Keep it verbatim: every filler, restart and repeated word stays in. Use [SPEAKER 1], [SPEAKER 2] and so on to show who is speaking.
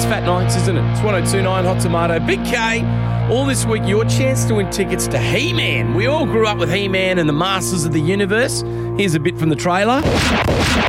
[SPEAKER 1] It's Fat Nights, isn't it? It's one oh two point nine Hot Tomato. Big K, all this week, your chance to win tickets to He-Man. We all grew up with He-Man and the Masters of the Universe. Here's a bit from the trailer.